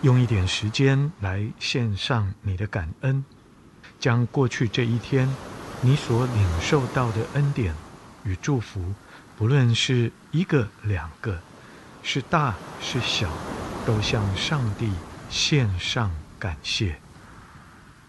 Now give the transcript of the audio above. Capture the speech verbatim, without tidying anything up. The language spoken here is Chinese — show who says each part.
Speaker 1: 用一点时间来献上你的感恩，将过去这一天你所领受到的恩典与祝福，不论是一个两个，是大是小，都向上帝献上感谢。